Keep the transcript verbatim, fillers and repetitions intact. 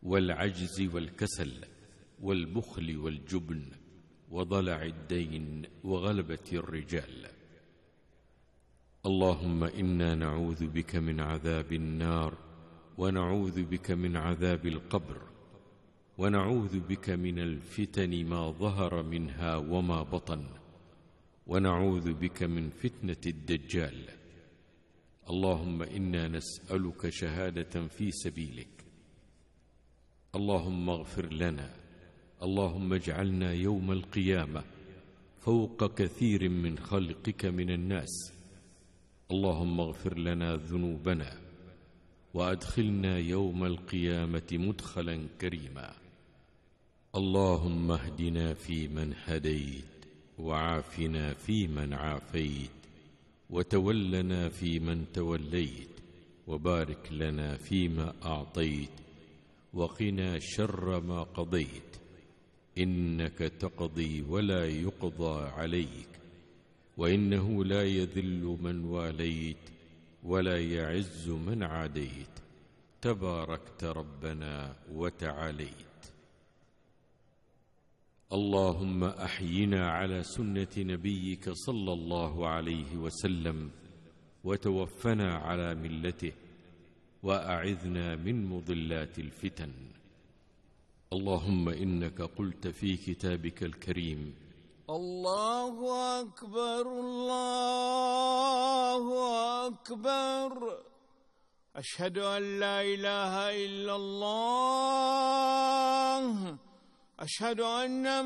والعجز والكسل والبخل والجبن وضلع الدين وغلبة الرجال. اللهم إنا نعوذ بك من عذاب النار، ونعوذ بك من عذاب القبر، ونعوذ بك من الفتن ما ظهر منها وما بطن، ونعوذ بك من فتنة الدجال. اللهم إنا نسألك شهادة في سبيلك. اللهم اغفر لنا، اللهم اجعلنا يوم القيامة فوق كثير من خلقك من الناس. اللهم اغفر لنا ذنوبنا وأدخلنا يوم القيامة مدخلا كريما. اللهم اهدنا فيمن هديت، وعافنا فيمن عافيت، وتولنا فيمن توليت، وبارك لنا فيما أعطيت، وقنا شر ما قضيت، إنك تقضي ولا يقضى عليك، وإنه لا يذل من واليت ولا يعز من عاديت، تباركت ربنا وتعاليت. اللهم أحينا على سنة نبيك صلى الله عليه وسلم، وتوفنا على ملته، وأعذنا من مضلات الفتن. اللهم إنك قلت في كتابك الكريم: الله أكبر الله أكبر، أشهد أن لا إله إلا الله، أشهد أن